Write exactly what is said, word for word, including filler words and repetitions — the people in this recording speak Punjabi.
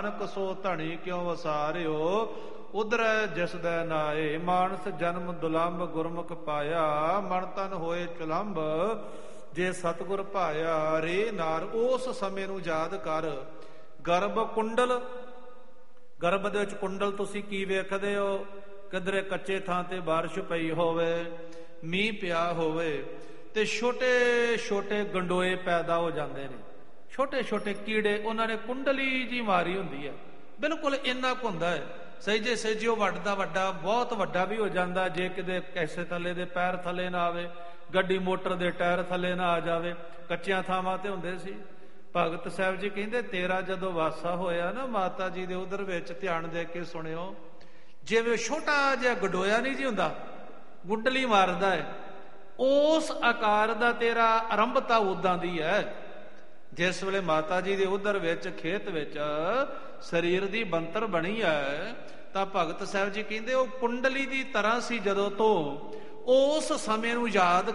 ਨਾਨਕ ਸੋ ਧਣੀ ਕਿਉ ਵਸਾਰਿਓ, ਉਧਰੈ ਜਿਸ ਦੈ ਨਾਏ। ਮਾਨਸ ਜਨਮ ਦੁਲੰਭ ਗੁਰਮੁਖ ਪਾਇਆ, ਮਨ ਤਨ ਹੋਏ ਚੁਲੰਭ ਜੇ ਸਤਿਗੁਰ ਭਾਇਆ। ਰੇ ਨਾਰ ਉਸ ਸਮੇਂ ਨੂੰ ਯਾਦ ਕਰ। ਗਰਭ ਕੁੰਡਲ, ਗਰਭ ਦੇ ਵਿੱਚ ਕੁੰਡਲ ਤੁਸੀਂ ਕੀ ਵੇਖਦੇ ਹੋ? ਕਿਧਰੇ ਕੱਚੇ ਥਾਂ ਤੇ ਬਾਰਿਸ਼ ਪਈ ਹੋਵੇ, ਮੀਂਹ ਪਿਆ ਹੋਵੇ ਤੇ ਛੋਟੇ ਛੋਟੇ ਗੰਡੋਏ ਪੈਦਾ ਹੋ ਜਾਂਦੇ ਨੇ, ਛੋਟੇ ਛੋਟੇ ਕੀੜੇ, ਉਹਨਾਂ ਨੇ ਕੁੰਡਲੀ ਜੀ ਮਾਰੀ ਹੁੰਦੀ ਹੈ। ਬਿਲਕੁਲ ਇੰਨਾ ਕੁ ਹੁੰਦਾ ਹੈ, ਸਹਿਜੇ ਸਹਿਜੇ ਉਹ ਵੱਡਾ ਵੱਡਾ ਬਹੁਤ ਵੱਡਾ ਵੀ ਹੋ ਜਾਂਦਾ ਜੇ ਕਿਤੇ ਕੈਸੇ ਥੱਲੇ ਦੇ ਪੈਰ ਥੱਲੇ ਨਾ ਆਵੇ, ਗੱਡੀ ਮੋਟਰ ਦੇ ਟਾਇਰ ਥੱਲੇ ਨਾ ਆ ਜਾਵੇ। ਕੱਚੀਆਂ ਥਾਵਾਂ ਤੇ ਹੁੰਦੇ ਸੀ। ਭਗਤ ਸਾਹਿਬ ਜੀ ਕਹਿੰਦੇ ਤੇਰਾ ਜਦੋਂ ਵਾਸਾ ਹੋਇਆ ਨਾ ਮਾਤਾ ਜੀ ਦੇ ਉਧਰ ਵਿੱਚ, ਧਿਆਨ ਦੇ ਕੇ ਸੁਣਿਓ, ਜਿਵੇਂ ਛੋਟਾ ਜਿਹਾ ਗਡੋਇਆ ਨਹੀਂ ਜੀ ਹੁੰਦਾ, ਗੁੰਡਲੀ ਮਾਰਦਾ ਹੈ, ਉਸ ਆਕਾਰ ਦਾ ਤੇਰਾ ਆਰੰਭਤਾ ਉਦਾਂ ਦੀ ਹੈ। ਜਿਸ ਵੇਲੇ ਮਾਤਾ ਜੀ ਦੇ ਉਧਰ ਵਿੱਚ ਖੇਤ ਵਿੱਚ ਸਰੀਰ ਦੀ ਬਣਤਰ ਬਣੀ ਹੈ, ਤਾਂ ਭਗਤ ਸਾਹਿਬ ਜੀ ਕਹਿੰਦੇ ਉਹ ਕੁੰਡਲੀ ਦੀ ਤਰ੍ਹਾਂ ਸੀ ਜਦੋਂ ਤੋਂ। ਉਸ ਸਮੇਂ ਨੂੰ ਯਾਦ